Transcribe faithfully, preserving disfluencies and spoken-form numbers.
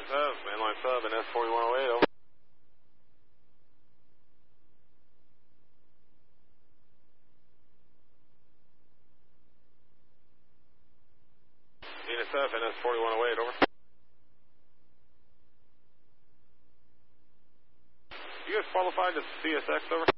Venus F, mainline sub, and S forty-one oh eight, over. Venus F and S forty-one oh eight, over. You guys qualified to C S X, over?